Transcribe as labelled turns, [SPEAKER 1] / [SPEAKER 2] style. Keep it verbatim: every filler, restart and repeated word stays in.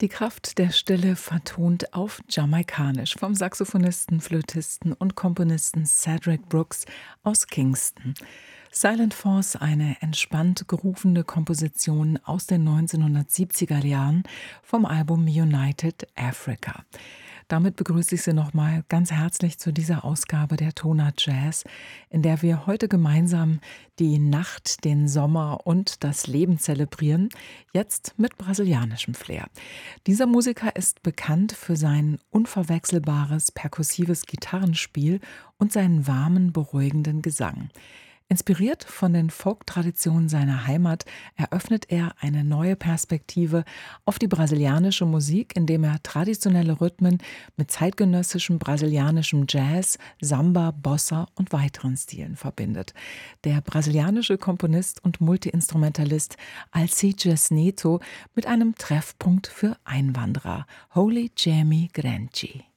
[SPEAKER 1] Die Kraft der Stille vertont auf Jamaikanisch vom Saxophonisten, Flötisten und Komponisten Cedric Brooks aus Kingston. Silent Force, eine entspannt gerufene Komposition aus den neunzehnhundertsiebziger Jahren vom Album United Africa. Damit begrüße ich Sie nochmal ganz herzlich zu dieser Ausgabe der Tonart Jazz, in der wir heute gemeinsam die Nacht, den Sommer und das Leben zelebrieren, jetzt mit brasilianischem Flair. Dieser Musiker ist bekannt für sein unverwechselbares perkussives Gitarrenspiel und seinen warmen, beruhigenden Gesang. Inspiriert von den Folk-Traditionen seiner Heimat eröffnet er eine neue Perspektive auf die brasilianische Musik, indem er traditionelle Rhythmen mit zeitgenössischem brasilianischem Jazz, Samba, Bossa und weiteren Stilen verbindet. Der brasilianische Komponist und Multiinstrumentalist Alcides Neto mit einem Treffpunkt für Einwanderer, Holy Jamie Granchi.